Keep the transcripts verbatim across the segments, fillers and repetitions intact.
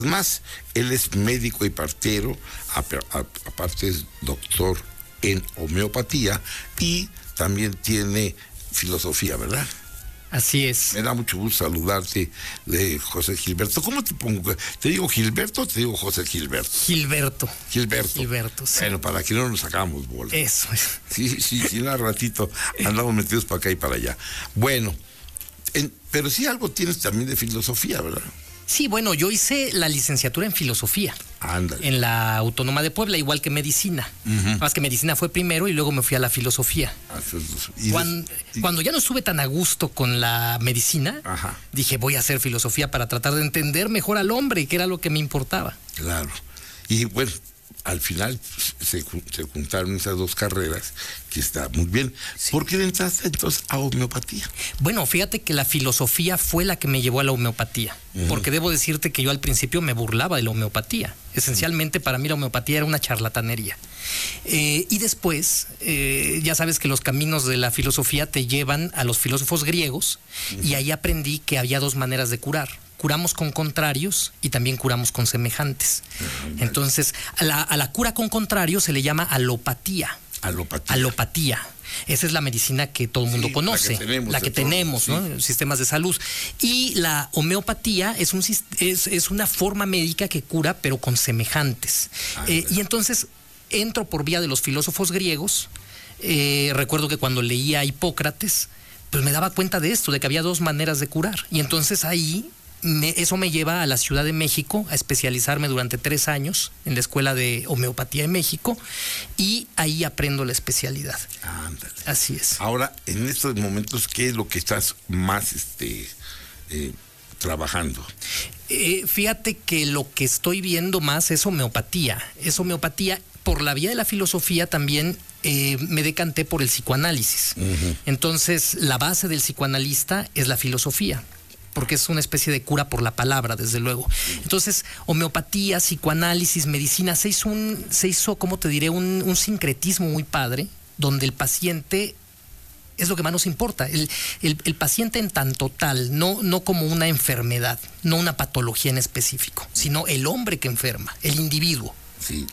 Más, él es médico y partero, aparte es doctor en homeopatía y también tiene filosofía, ¿verdad? Así es. Me da mucho gusto saludarte, de José Gilberto. ¿Cómo te pongo? ¿Te digo Gilberto o te digo José Gilberto? Gilberto. Gilberto. Gilberto, sí. Bueno, para que no nos sacamos bola. Eso es. Sí, sí, sí, un ratito andamos metidos para acá y para allá. Bueno, en, pero sí algo tienes también de filosofía, ¿verdad? Sí, bueno, yo hice la licenciatura en filosofía. Ándale. En la Autónoma de Puebla, igual que medicina. Uh-huh. Más que medicina fue primero y luego me fui a la filosofía. ¿Y cuando, y... cuando ya no estuve tan a gusto con la medicina, Ajá. dije, voy a hacer filosofía para tratar de entender mejor al hombre, que era lo que me importaba. Claro. Y bueno, al final se, se juntaron esas dos carreras, que está muy bien. Sí. ¿Por qué le entraste entonces a homeopatía? Bueno, fíjate que la filosofía fue la que me llevó a la homeopatía, uh-huh. porque debo decirte que yo al principio me burlaba de la homeopatía. Esencialmente para mí la homeopatía era una charlatanería. Eh, y después, eh, ya sabes que los caminos de la filosofía te llevan a los filósofos griegos, uh-huh. y ahí aprendí que había dos maneras de curar. Curamos con contrarios y también curamos con semejantes. Uh-huh. Entonces, a la, a la cura con contrarios se le llama alopatía. Alopatía. Alopatía. Esa es la medicina que todo el mundo sí, conoce, la que tenemos, la que tenemos todo, ¿no? Sí. Sistemas de salud. Y la homeopatía es, un, es, es una forma médica que cura, pero con semejantes. Ah, eh, y entonces entro por vía de los filósofos griegos. Eh, recuerdo que cuando leía a Hipócrates, pues me daba cuenta de esto, de que había dos maneras de curar. Y entonces ahí... Me, eso me lleva a la Ciudad de México a especializarme durante tres años en la Escuela de Homeopatía de México y ahí aprendo la especialidad. Ándale. Así es. Ahora, en estos momentos, ¿qué es lo que estás más este, eh, trabajando? Eh, fíjate que lo que estoy viendo más es homeopatía. Es homeopatía. Por la vía de la filosofía también eh, me decanté por el psicoanálisis. Uh-huh. Entonces, la base del psicoanalista es la filosofía, porque es una especie de cura por la palabra, desde luego. Entonces, homeopatía, psicoanálisis, medicina, se hizo, un, se hizo ¿cómo te diré? Un, un sincretismo muy padre, donde el paciente es lo que más nos importa. El, el, el paciente en tanto tal, no, no como una enfermedad, no una patología en específico, sino el hombre que enferma, el individuo. Sí,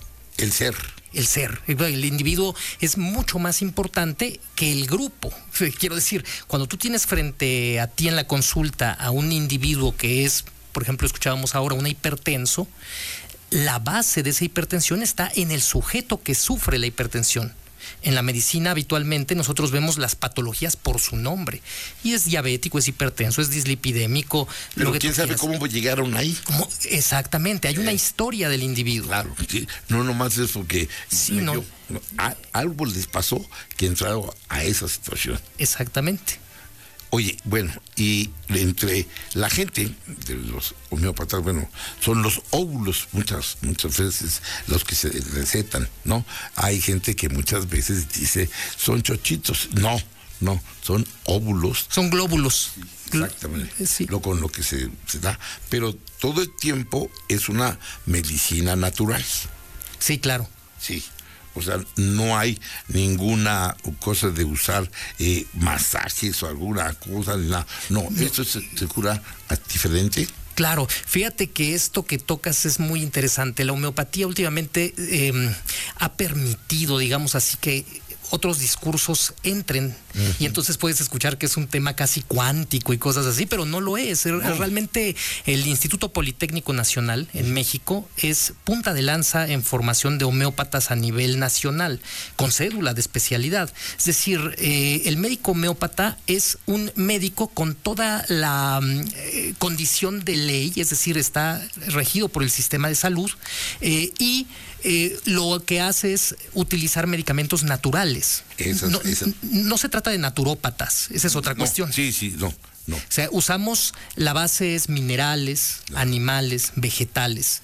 el ser. El ser, el individuo es mucho más importante que el grupo. Quiero decir, cuando tú tienes frente a ti en la consulta a un individuo que es, por ejemplo, escuchábamos ahora, un hipertenso, la base de esa hipertensión está en el sujeto que sufre la hipertensión. En la medicina habitualmente nosotros vemos las patologías por su nombre. Y es diabético, es hipertenso, es dislipidémico. Pero lo que quién sabe cómo llegaron ahí. ¿Cómo? Exactamente, hay eh, una historia del individuo. Claro, sí. No nomás es porque sí, no. Yo, no, a, algo les pasó que entraron a esa situación. Exactamente. Oye, bueno, y entre la gente de los homeópatas, bueno, son los óvulos muchas muchas veces los que se recetan, ¿no? Hay gente que muchas veces dice, son chochitos. No, no, son óvulos. Son glóbulos. Exactamente, sí. Lo con lo que se, se da. Pero todo el tiempo es una medicina natural. Sí, claro. Sí. O sea, no hay ninguna cosa de usar eh, masajes o alguna cosa, ni nada. No, no. Esto se, se cura diferente. Claro, fíjate que esto que tocas es muy interesante. La homeopatía últimamente eh, ha permitido, digamos así, que otros discursos entren, uh-huh. y entonces puedes escuchar que es un tema casi cuántico y cosas así, pero no lo es. No. Realmente el Instituto Politécnico Nacional en uh-huh. México es punta de lanza en formación de homeópatas a nivel nacional, con cédula de especialidad. Es decir, eh, el médico homeópata es un médico con toda la eh, condición de ley, es decir, está regido por el sistema de salud, eh, y Eh, lo que hace es utilizar medicamentos naturales. Esa, no, esa. no se trata de naturópatas, esa es otra no, cuestión. Sí, sí, no, no. O sea, usamos, la base es minerales, claro. animales, vegetales.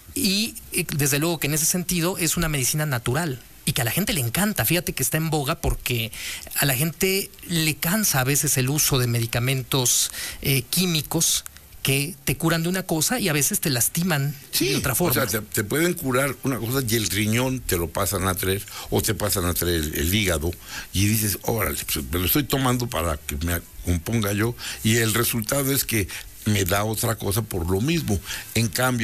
Y desde luego que en ese sentido es una medicina natural. Y que a la gente le encanta, fíjate que está en boga porque a la gente le cansa a veces el uso de medicamentos eh, químicos que te curan de una cosa y a veces te lastiman sí, de otra forma. O sea, te, te pueden curar una cosa y el riñón te lo pasan a traer o te pasan a traer el, el hígado y dices, órale, pues, me lo estoy tomando para que me componga yo y el resultado es que me da otra cosa por lo mismo. En cambio,